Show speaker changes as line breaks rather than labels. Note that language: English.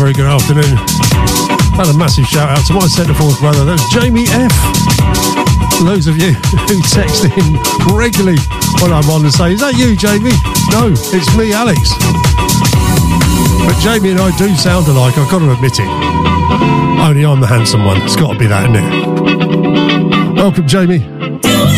very good afternoon. And a massive shout out to my centre-forward brother, that's Jamie F. Those of you who text in regularly when I'm on and say, is that you, Jamie? No, it's me, Alex. But Jamie and I do sound alike, I've got to admit it. Only I'm the handsome one. It's got to be that, isn't it? Welcome, Jamie.